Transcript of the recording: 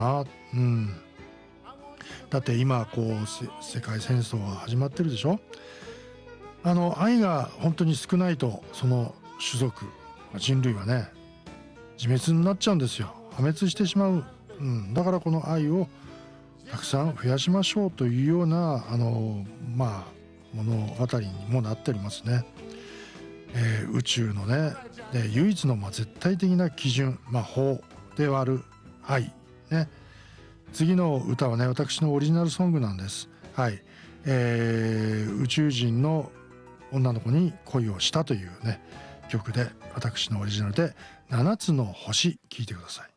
な。うん、だって今こう世界戦争が始まってるでしょ。愛が本当に少ないと、その種族人類はね自滅になっちゃうんですよ。破滅してしまう。だからこの愛をたくさん増やしましょうというような物語にもなっておりますね。宇宙のね唯一の絶対的な基準、法である愛ね。次の歌はね私のオリジナルソングなんです。はい、宇宙人の女の子に恋をしたというね曲で、私のオリジナルで7つの星聴いてください。